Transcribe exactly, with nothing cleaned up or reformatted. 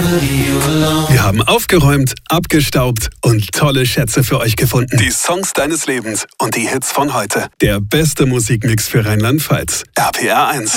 Wir haben aufgeräumt, abgestaubt und tolle Schätze für euch gefunden. Die Songs deines Lebens und die Hits von heute. Der beste Musikmix für Rheinland-Pfalz. R P R eins.